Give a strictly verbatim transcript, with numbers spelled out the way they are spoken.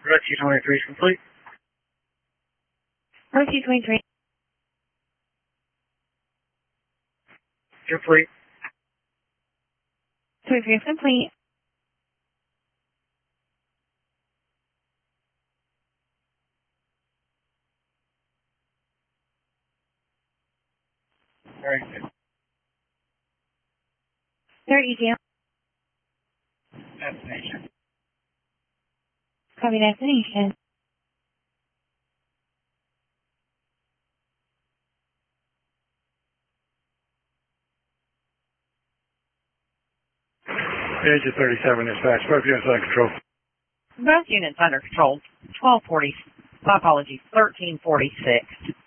Rescue twenty-three is complete. Rescue twenty-three. Complete. twenty-three is complete. Very good. Third E T L. Destination. Copy destination. Engine thirty-seven dispatch. Both units under control. Both units under control. twelve forty, my apologies, thirteen forty-six.